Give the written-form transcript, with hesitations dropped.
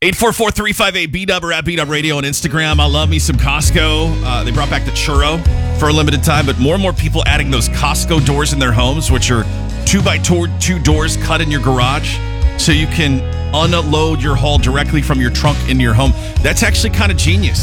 844-358-BDUB or at BDUB Radio on Instagram. I love me some Costco. They brought back the churro for a limited time, but more and more people adding those Costco doors in their homes, which are 2x2 doors cut in your garage, so you can unload your haul directly from your trunk into your home. That's actually kind of genius.